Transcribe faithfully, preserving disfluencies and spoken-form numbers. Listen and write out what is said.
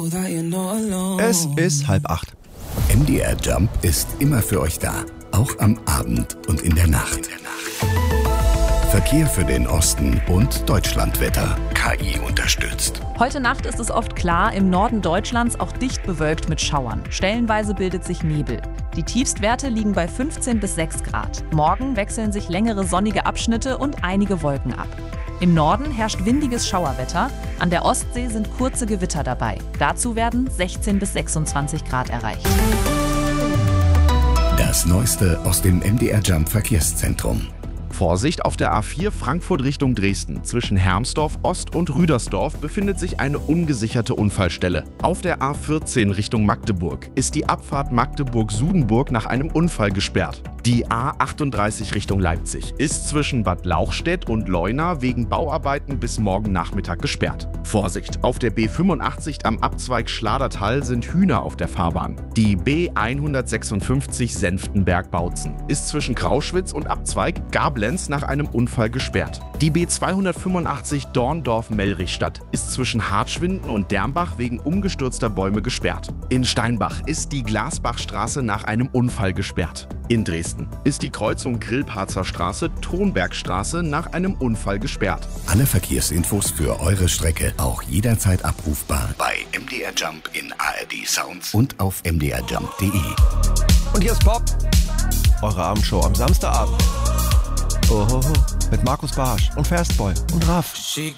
Es ist halb acht. M D R Jump ist immer für euch da, auch am Abend und in der Nacht. Verkehr für den Osten und Deutschlandwetter. K I unterstützt. Heute Nacht ist es oft klar, im Norden Deutschlands auch dicht bewölkt mit Schauern. Stellenweise bildet sich Nebel. Die Tiefstwerte liegen bei fünfzehn bis sechs Grad. Morgen wechseln sich längere sonnige Abschnitte und einige Wolken ab. Im Norden herrscht windiges Schauerwetter. An der Ostsee sind kurze Gewitter dabei. Dazu werden sechzehn bis sechsundzwanzig Grad erreicht. Das Neueste aus dem M D R Jump Verkehrszentrum. Vorsicht, auf der A vier Frankfurt Richtung Dresden. Zwischen Hermsdorf Ost und Rüdersdorf befindet sich eine ungesicherte Unfallstelle. Auf der A vierzehn Richtung Magdeburg ist die Abfahrt Magdeburg-Sudenburg nach einem Unfall gesperrt. Die A achtunddreißig Richtung Leipzig ist zwischen Bad Lauchstädt und Leuna wegen Bauarbeiten bis morgen Nachmittag gesperrt. Vorsicht, auf der B fünfundachtzig am Abzweig Schladertal sind Hühner auf der Fahrbahn. Die B hundertsechsundfünfzig Senftenberg-Bautzen ist zwischen Krauschwitz und Abzweig Gablenz nach einem Unfall gesperrt. Die B zweihundertfünfundachtzig Dorndorf-Mellrichstadt ist zwischen Hartschwinden und Dermbach wegen umgestürzter Bäume gesperrt. In Steinbach ist die Glasbachstraße nach einem Unfall gesperrt. In Dresden ist die Kreuzung Grillparzer Straße-Thonbergstraße nach einem Unfall gesperrt. Alle Verkehrsinfos für eure Strecke auch jederzeit abrufbar bei M D R Jump in A R D Sounds und auf m d r jump punkt d e. Und hier ist Pop, eure Abendshow am Samstagabend. Ohoho, mit Markus Barsch und Fastboy und Raff.